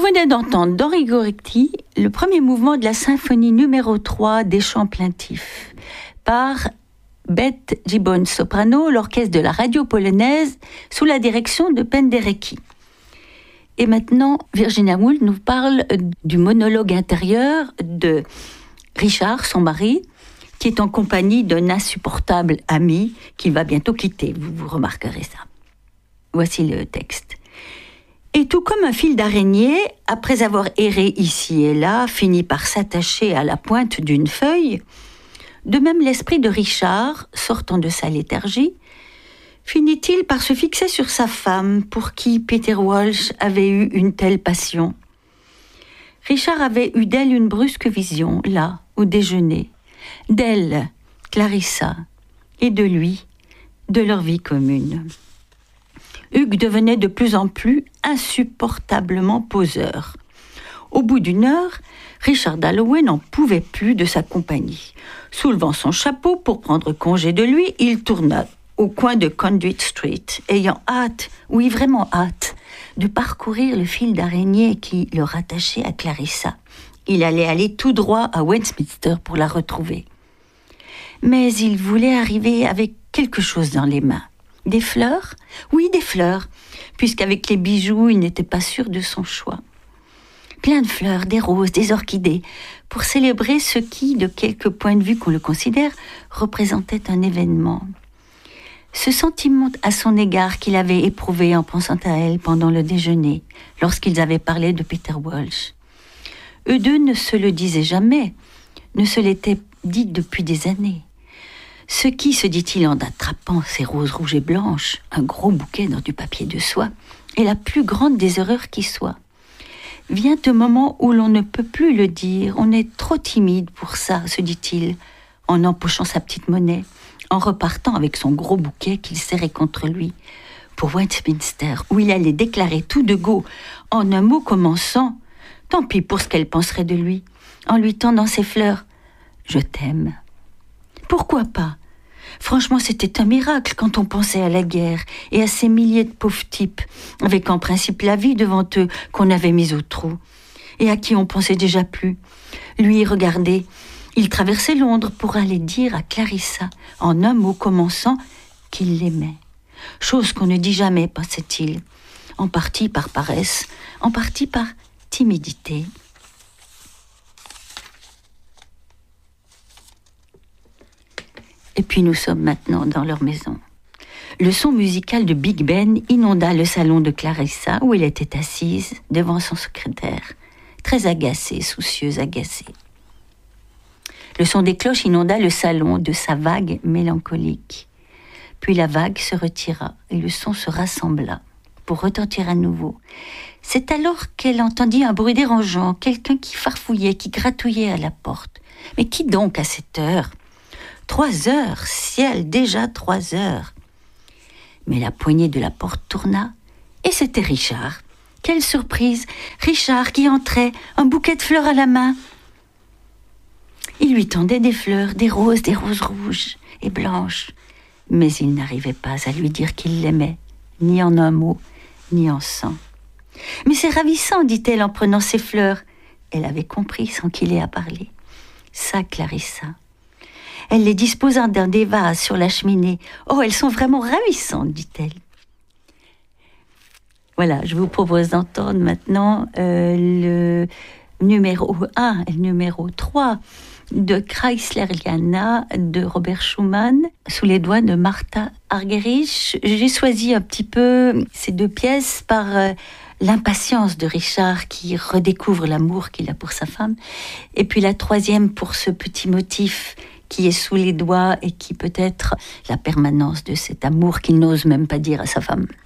venez d'entendre dans Rigoretti le premier mouvement de la symphonie numéro 3 des chants plaintifs par Beth Gibbons soprano, l'orchestre de la radio polonaise sous la direction de Penderecki. Et maintenant, Virginia Woolf nous parle du monologue intérieur de Richard, son mari, qui est en compagnie d'un insupportable ami qu'il va bientôt quitter. Vous remarquerez ça. Voici le texte. Et tout comme un fil d'araignée, après avoir erré ici et là, finit par s'attacher à la pointe d'une feuille, de même l'esprit de Richard, sortant de sa léthargie, finit-il par se fixer sur sa femme, pour qui Peter Walsh avait eu une telle passion. Richard avait eu d'elle une brusque vision, là, au déjeuner, d'elle, Clarissa, et de lui, de leur vie commune. Hugues devenait de plus en plus insupportablement poseur. Au bout d'une heure, Richard Dalloway n'en pouvait plus de sa compagnie. Soulevant son chapeau pour prendre congé de lui, il tourna au coin de Conduit Street, ayant hâte, oui vraiment hâte, de parcourir le fil d'araignée qui le rattachait à Clarissa. Il allait aller tout droit à Westminster pour la retrouver. Mais il voulait arriver avec quelque chose dans les mains. Des fleurs ? Oui, des fleurs, puisqu'avec les bijoux, il n'était pas sûr de son choix. Plein de fleurs, des roses, des orchidées, pour célébrer ce qui, de quelque point de vue qu'on le considère, représentait un événement. Ce sentiment à son égard qu'il avait éprouvé en pensant à elle pendant le déjeuner, lorsqu'ils avaient parlé de Peter Walsh. Eux deux ne se le disaient jamais, ne se l'étaient dit depuis des années. Ce qui, se dit-il en attrapant ces roses rouges et blanches, un gros bouquet dans du papier de soie, est la plus grande des erreurs qui soit. Vient un moment où l'on ne peut plus le dire, on est trop timide pour ça, se dit-il, en empochant sa petite monnaie, en repartant avec son gros bouquet qu'il serrait contre lui, pour Westminster, où il allait déclarer tout de go, en un mot commençant, tant pis pour ce qu'elle penserait de lui, en lui tendant ses fleurs, « Je t'aime ». Pourquoi pas ? Franchement, c'était un miracle quand on pensait à la guerre et à ces milliers de pauvres types, avec en principe la vie devant eux qu'on avait mise au trou, et à qui on pensait déjà plus. Lui, regardez, il traversait Londres pour aller dire à Clarissa, en un mot commençant, qu'il l'aimait. Chose qu'on ne dit jamais, pensait-il, en partie par paresse, en partie par timidité. Et puis nous sommes maintenant dans leur maison. Le son musical de Big Ben inonda le salon de Clarissa, où elle était assise devant son secrétaire, très agacée, soucieuse, agacée. Le son des cloches inonda le salon de sa vague mélancolique. Puis la vague se retira et le son se rassembla pour retentir à nouveau. C'est alors qu'elle entendit un bruit dérangeant, quelqu'un qui farfouillait, qui gratouillait à la porte. Mais qui donc à cette heure ? 3 heures, ciel, déjà 3 heures. Mais la poignée de la porte tourna, et c'était Richard. Quelle surprise! Richard qui entrait, un bouquet de fleurs à la main. Il lui tendait des fleurs, des roses rouges et blanches. Mais il n'arrivait pas à lui dire qu'il l'aimait, ni en un mot, ni en 100. « Mais c'est ravissant, dit-elle en prenant ses fleurs. » Elle avait compris sans qu'il ait à parler. Ça, Clarissa. Elle les disposa dans des vases sur la cheminée. « Oh, elles sont vraiment ravissantes, dit-elle. » Voilà, je vous propose d'entendre maintenant le numéro 1 et le numéro 3 de Kreisleriana de Robert Schumann, sous les doigts de Martha Argerich. J'ai choisi un petit peu ces 2 pièces par l'impatience de Richard qui redécouvre l'amour qu'il a pour sa femme, et puis la 3e pour ce petit motif qui est sous les doigts et qui peut être la permanence de cet amour qu'il n'ose même pas dire à sa femme.